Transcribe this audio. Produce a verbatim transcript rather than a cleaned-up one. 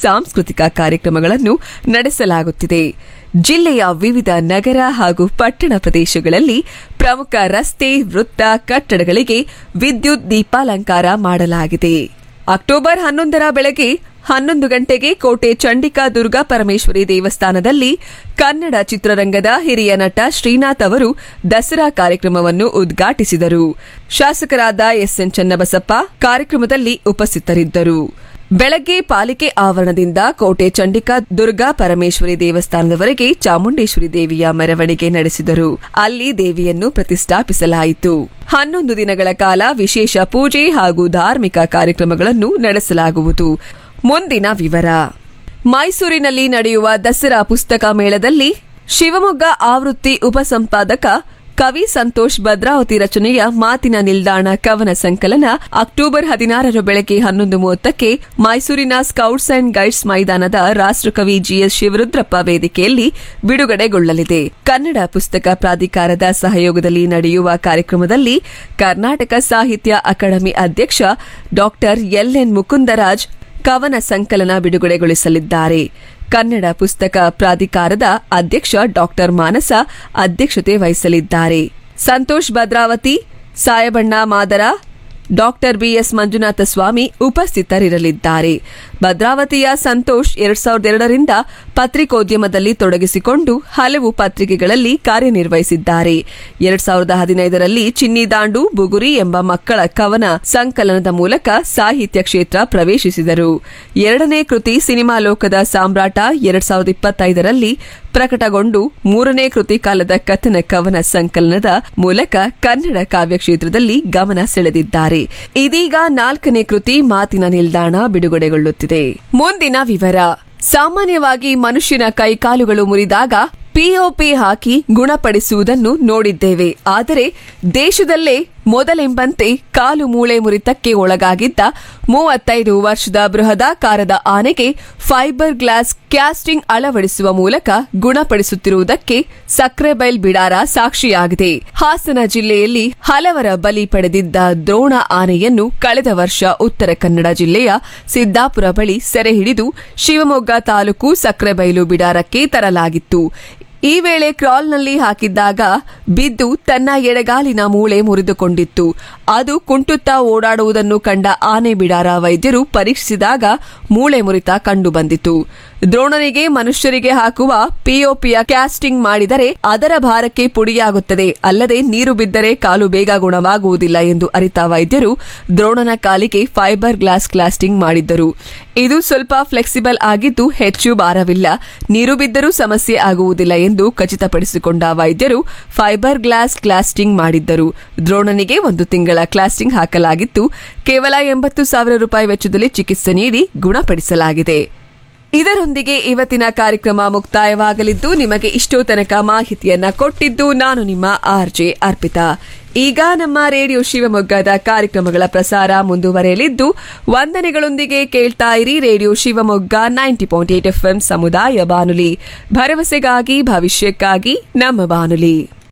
ಸಾಂಸ್ಕೃತಿಕ ಕಾರ್ಯಕ್ರಮಗಳನ್ನು ನಡೆಸಲಾಗುತ್ತಿದೆ. ಜಿಲ್ಲೆಯ ವಿವಿಧ ನಗರ ಹಾಗೂ ಪಟ್ಟಣ ಪ್ರದೇಶಗಳಲ್ಲಿ ಪ್ರಮುಖ ರಸ್ತೆ, ವೃತ್ತ, ಕಟ್ಟಡಗಳಿಗೆ ವಿದ್ಯುತ್ ದೀಪಾಲಂಕಾರ ಮಾಡಲಾಗಿದೆ. ಅಕ್ಟೋಬರ್ ಹನ್ನೊಂದರ ಬೆಳಗ್ಗೆ ಹನ್ನೊಂದು ಗಂಟೆಗೆ ಕೋಟೆ ಚಂಡಿಕಾ ದುರ್ಗಾ ಪರಮೇಶ್ವರಿ ದೇವಸ್ಥಾನದಲ್ಲಿ ಕನ್ನಡ ಚಿತ್ರರಂಗದ ಹಿರಿಯ ನಟ ಶ್ರೀನಾಥ್ ಅವರು ದಸರಾ ಕಾರ್ಯಕ್ರಮವನ್ನು ಉದ್ಘಾಟಿಸಿದರು. ಶಾಸಕರಾದ ಎಸ್ಎನ್ ಚನ್ನಬಸಪ್ಪ ಕಾರ್ಯಕ್ರಮದಲ್ಲಿ ಉಪಸ್ಥಿತರಿದ್ದರು. ಬೆಳಗ್ಗೆ ಪಾಲಿಕೆ ಆವರಣದಿಂದ ಕೋಟೆ ಚಂಡಿಕಾ ದುರ್ಗಾ ಪರಮೇಶ್ವರಿ ದೇವಸ್ಥಾನದವರೆಗೆ ಚಾಮುಂಡೇಶ್ವರಿ ದೇವಿಯ ಮೆರವಣಿಗೆ ನಡೆಸಿದರು. ಅಲ್ಲಿ ದೇವಿಯನ್ನು ಪ್ರತಿಷ್ಠಾಪಿಸಲಾಯಿತು. ಹನ್ನೊಂದು ದಿನಗಳ ಕಾಲ ವಿಶೇಷ ಪೂಜೆ ಹಾಗೂ ಧಾರ್ಮಿಕ ಕಾರ್ಯಕ್ರಮಗಳನ್ನು ನಡೆಸಲಾಗುವುದು. ಮುಂದಿನ ವಿವರ. ಮೈಸೂರಿನಲ್ಲಿ ನಡೆಯುವ ದಸರಾ ಪುಸ್ತಕ ಮೇಳದಲ್ಲಿ ಶಿವಮೊಗ್ಗ ಆವೃತ್ತಿ ಉಪಸಂಪಾದಕ ಕವಿ ಸಂತೋಷ್ ಭದ್ರಾವತಿ ರಚನೆಯ ಮಾತಿನ ನಿಲ್ದಾಣ ಕವನ ಸಂಕಲನ ಅಕ್ಟೋಬರ್ ಹದಿನಾರರ ಬೆಳಗ್ಗೆ ಹನ್ನೊಂದು ಮೂವತ್ತಕ್ಕೆ ಮೈಸೂರಿನ ಸ್ಕೌಟ್ಸ್ ಅಂಡ್ ಗೈಡ್ಸ್ ಮೈದಾನದ ರಾಷ್ಟ್ರಕವಿ ಜಿಎಸ್ ಶಿವರುದ್ರಪ್ಪ ವೇದಿಕೆಯಲ್ಲಿ ಬಿಡುಗಡೆಗೊಳ್ಳಲಿದೆ. ಕನ್ನಡ ಪುಸ್ತಕ ಪ್ರಾಧಿಕಾರದ ಸಹಯೋಗದಲ್ಲಿ ನಡೆಯುವ ಕಾರ್ಯಕ್ರಮದಲ್ಲಿ ಕರ್ನಾಟಕ ಸಾಹಿತ್ಯ ಅಕಾಡೆಮಿ ಅಧ್ಯಕ್ಷ ಡಾ ಎಲ್ಎನ್ ಮುಕುಂದರಾಜ್ ಕವನ ಸಂಕಲನ ಬಿಡುಗಡೆಗೊಳಿಸಲಿದ್ದಾರೆ. ಕನ್ನಡ ಪುಸ್ತಕ ಪ್ರಾಧಿಕಾರದ ಅಧ್ಯಕ್ಷ ಡಾ ಮಾನಸ ಅಧ್ಯಕ್ಷತೆ ವಹಿಸಲಿದ್ದಾರೆ. ಸಂತೋಷ್ ಭದ್ರಾವತಿ, ಸಾಯಬಣ್ಣ ಮಾದರ, ಡಾಕ್ಟರ್ ಬಿಎಸ್ ಮಂಜುನಾಥ ಸ್ವಾಮಿ ಉಪಸ್ಥಿತರಿರಲಿದ್ದಾರೆ. ಭದ್ರಾವತಿಯ ಸಂತೋಷ್ ಎರಡ್ ಸಾವಿರದ ಎರಡರಿಂದ ಪತ್ರಿಕೋದ್ಯಮದಲ್ಲಿ ತೊಡಗಿಸಿಕೊಂಡು ಹಲವು ಪತ್ರಿಕೆಗಳಲ್ಲಿ ಕಾರ್ಯನಿರ್ವಹಿಸಿದ್ದಾರೆ. ಎರಡ್ ಸಾವಿರದ ಹದಿನೈದರಲ್ಲಿ ಚಿನ್ನಿದಾಂಡು ಬುಗುರಿ ಎಂಬ ಮಕ್ಕಳ ಕವನ ಸಂಕಲನದ ಮೂಲಕ ಸಾಹಿತ್ಯ ಕ್ಷೇತ್ರ ಪ್ರವೇಶಿಸಿದರು. ಎರಡನೇ ಕೃತಿ ಸಿನಿಮಾ ಲೋಕದ ಸಾಮ್ರಾಟ ಎರಡ್ ಸಾವಿರದ ಇಪ್ಪತ್ತೈದರಲ್ಲಿ ಪ್ರಕಟಗೊಂಡು ಮೂರನೇ ಕೃತಿ ಕಾಲದ ಕಥನ ಕವನ ಸಂಕಲನದ ಮೂಲಕ ಕನ್ನಡ ಕಾವ್ಯ ಕ್ಷೇತ್ರದಲ್ಲಿ ಗಮನ ಸೆಳೆದಿದ್ದಾರೆ. ಇದೀಗ ನಾಲ್ಕನೇ ಕೃತಿ ಮಾತಿನ ನಿಲ್ದಾಣ ಬಿಡುಗಡೆಗೊಳ್ಳುತ್ತಿದೆ. ಮುಂದಿನ ವಿವರ. ಸಾಮಾನ್ಯವಾಗಿ ಮನುಷ್ಯನ ಕೈಕಾಲುಗಳು ಮುರಿದಾಗ ಪಿಒಪಿ ಹಾಕಿ ಗುಣಪಡಿಸುವುದನ್ನು ನೋಡಿದ್ದೇವೆ. ಆದರೆ ದೇಶದಲ್ಲೇ ಮೊದಲೆಂಬಂತೆ ಕಾಲು ಮೂಳೆ ಮುರಿತಕ್ಕೆ ಒಳಗಾಗಿದ್ದ ಮೂವತ್ತೈದು ವರ್ಷದ ಬೃಹದಾಕಾರದ ಆನೆಗೆ ಫೈಬರ್ ಗ್ಲಾಸ್ ಕ್ಯಾಸ್ಟಿಂಗ್ ಅಳವಡಿಸುವ ಮೂಲಕ ಗುಣಪಡಿಸುತ್ತಿರುವುದಕ್ಕೆ ಸಕ್ರೆಬೈಲ್ ಬಿಡಾರ ಸಾಕ್ಷಿಯಾಗಿದೆ. ಹಾಸನ ಜಿಲ್ಲೆಯಲ್ಲಿ ಹಲವರ ಬಲಿ ಪಡೆದಿದ್ದ ದ್ರೋಣ ಆನೆಯನ್ನು ಕಳೆದ ವರ್ಷ ಉತ್ತರ ಕನ್ನಡ ಜಿಲ್ಲೆಯ ಸಿದ್ದಾಪುರ ಬಳಿ ಸೆರೆ ಹಿಡಿದು ಶಿವಮೊಗ್ಗ ತಾಲೂಕು ಸಕ್ರೆಬೈಲು ಬಿಡಾರಕ್ಕೆ ತರಲಾಗಿತ್ತು. ಈ ವೇಳೆ ಕ್ರಾಲ್ನಲ್ಲಿ ಹಾಕಿದ್ದಾಗ ಬಿದ್ದು ತನ್ನ ಎಡಗಾಲಿನ ಮೂಳೆ ಮುರಿದುಕೊಂಡಿತ್ತು. ಅದು ಕುಂಟುತ್ತಾ ಓಡಾಡುವುದನ್ನು ಕಂಡ ಆನೆ ಬಿಡಾರ ವೈದ್ಯರು ಪರೀಕ್ಷಿಸಿದಾಗ ಮೂಳೆ ಮುರಿತ ಕಂಡುಬಂದಿತು. ದ್ರೋಣನಿಗೆ ಮನುಷ್ಯರಿಗೆ ಹಾಕುವ ಪಿಒಪಿಯ ಕ್ಯಾಸ್ಟಿಂಗ್ ಮಾಡಿದರೆ ಅದರ ಭಾರಕ್ಕೆ ಪುಡಿಯಾಗುತ್ತದೆ, ಅಲ್ಲದೆ ನೀರು ಬಿದ್ದರೆ ಕಾಲು ಬೇಗ ಗುಣವಾಗುವುದಿಲ್ಲ ಎಂದು ಅರಿತ ವೈದ್ಯರು ದ್ರೋಣನ ಕಾಲಿಗೆ ಫೈಬರ್ ಗ್ಲಾಸ್ ಕ್ಲಾಸ್ಟಿಂಗ್ ಮಾಡಿದ್ದರು. ಇದು ಸ್ವಲ್ಪ ಫ್ಲೆಕ್ಸಿಬಲ್ ಆಗಿದ್ದು ಹೆಚ್ಚು ಭಾರವಿಲ್ಲ, ನೀರು ಬಿದ್ದರೂ ಸಮಸ್ಯೆ ಆಗುವುದಿಲ್ಲ ಎಂದು ಖಚಿತಪಡಿಸಿಕೊಂಡ ವೈದ್ಯರು ಫೈಬರ್ ಗ್ಲಾಸ್ ಕ್ಲಾಸ್ಟಿಂಗ್ ಮಾಡಿದ್ದರು. ದ್ರೋಣನಿಗೆ ಒಂದು ತಿಂಗಳ ಕ್ಲಾಸ್ಟಿಂಗ್ ಹಾಕಲಾಗಿತ್ತು. ಕೇವಲ ಎಂಬತ್ತು ಸಾವಿರ ರೂಪಾಯಿ ವೆಚ್ಚದಲ್ಲಿ ಚಿಕಿತ್ಸೆ ನೀಡಿ ಗುಣಪಡಿಸಲಾಗಿದೆ. ಇದರೊಂದಿಗೆ ಇವತ್ತಿನ ಕಾರ್ಯಕ್ರಮ ಮುಕ್ತಾಯವಾಗಲಿದ್ದು, ನಿಮಗೆ ಇಷ್ಟೋ ತನಕ ಮಾಹಿತಿಯನ್ನ ಕೊಟ್ಟಿದ್ದು ನಾನು ನಿಮ್ಮ ಆರ್ಜೆ ಅರ್ಪಿತಾ. ಈಗ ನಮ್ಮ ರೇಡಿಯೋ ಶಿವಮೊಗ್ಗದ ಕಾರ್ಯಕ್ರಮಗಳ ಪ್ರಸಾರ ಮುಂದುವರೆಯಲಿದ್ದು, ವಂದನೆಗಳೊಂದಿಗೆ ಕೇಳ್ತಾ ಇರಿ radio Shivamogga ninety point eight FM ಸಮುದಾಯ ಬಾನುಲಿ, ಭರವಸೆಗಾಗಿ ಭವಿಷ್ಯಕ್ಕಾಗಿ ನಮ್ಮ ಬಾನುಲಿ.